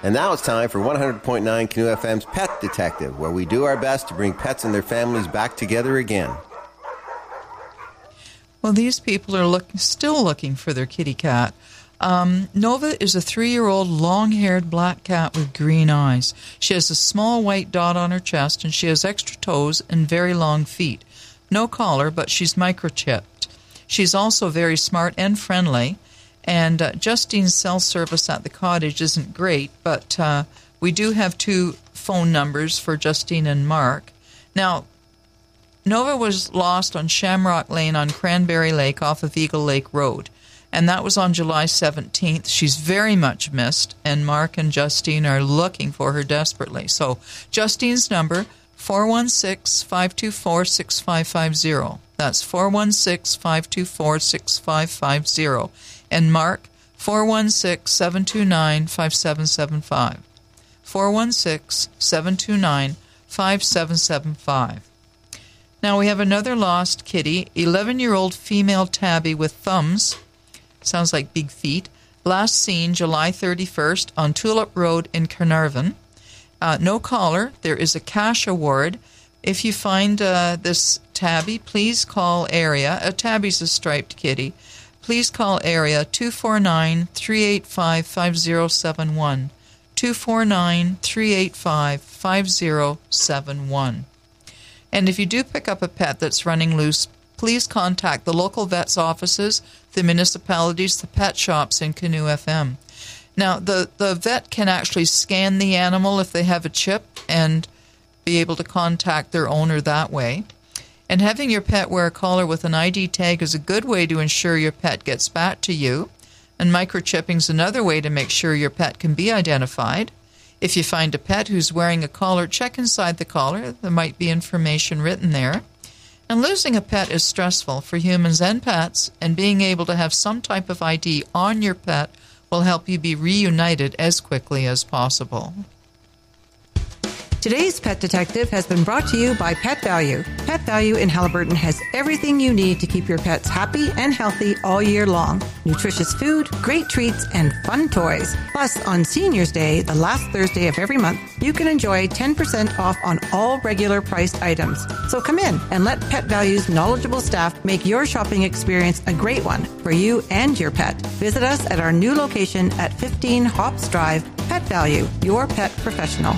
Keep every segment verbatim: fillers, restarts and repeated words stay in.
And now it's time for one hundred point nine Canoe F M's Pet Detective, where we do our best to bring pets and their families back together again. Well, these people are look, still looking for their kitty cat. Um, Nova is a three-year-old long-haired black cat with green eyes. She has a small white dot on her chest, and she has extra toes and very long feet. No collar, but she's microchipped. She's also very smart and friendly. And uh, Justine's cell service at the cottage isn't great, but uh, we do have two phone numbers for Justine and Mark. Now, Nova was lost on Shamrock Lane on Cranberry Lake off of Eagle Lake Road, and that was on July seventeenth. She's very much missed, and Mark and Justine are looking for her desperately. So Justine's number, four one six, five two four, six five five zero. That's four one six, five two four, six five five zero. And Mark, four one six, seven two nine, five seven seven five. four one six, seven two nine, five seven seven five. Now we have another lost kitty, eleven-year-old female tabby with thumbs. Sounds like big feet. Last seen July thirty-first on Tulip Road in Carnarvon. Uh, no collar. There is a cash award. If you find uh, this tabby, please call area. A tabby's a striped kitty. Please call area two four nine, three eight five, five zero seven one. two four nine, three eight five, five zero seven one. And if you do pick up a pet that's running loose, please contact the local vet's offices, the municipalities, the pet shops in Canoe F M. Now, the, the vet can actually scan the animal if they have a chip and be able to contact their owner that way. And having your pet wear a collar with an I D tag is a good way to ensure your pet gets back to you. And microchipping is another way to make sure your pet can be identified. If you find a pet who's wearing a collar, check inside the collar. There might be information written there. And losing a pet is stressful for humans and pets, and being able to have some type of I D on your pet will help you be reunited as quickly as possible. Today's Pet Detective has been brought to you by Pet Value. Pet Value in Haliburton has everything you need to keep your pets happy and healthy all year long. Nutritious food, great treats, and fun toys. Plus, on Seniors Day, the last Thursday of every month, you can enjoy ten percent off on all regular priced items. So come in and let Pet Value's knowledgeable staff make your shopping experience a great one for you and your pet. Visit us at our new location at fifteen Hops Drive. Pet Value, your pet professional.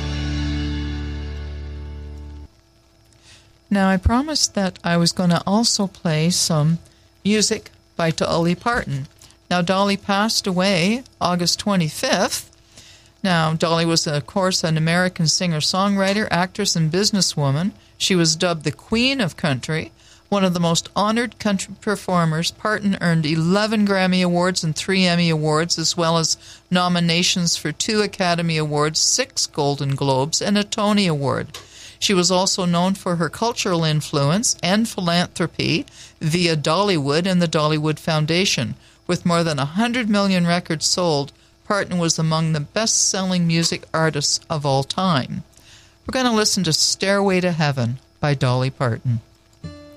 Now, I promised that I was going to also play some music by Dolly Parton. Now, Dolly passed away August twenty-fifth. Now, Dolly was, of course, an American singer-songwriter, actress, and businesswoman. She was dubbed the Queen of Country, one of the most honored country performers. Parton earned eleven Grammy Awards and three Emmy Awards, as well as nominations for two Academy Awards, six Golden Globes, and a Tony Award. She was also known for her cultural influence and philanthropy via Dollywood and the Dollywood Foundation. With more than one hundred million records sold, Parton was among the best-selling music artists of all time. We're going to listen to Stairway to Heaven by Dolly Parton.